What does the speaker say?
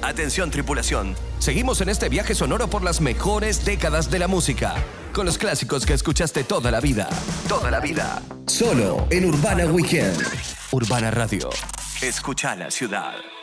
Atención tripulación, seguimos en este viaje sonoro por las mejores décadas de la música, con los clásicos que escuchaste toda la vida. Toda la vida. Solo en Urbana Weekend. Urbana Radio. Escucha la ciudad.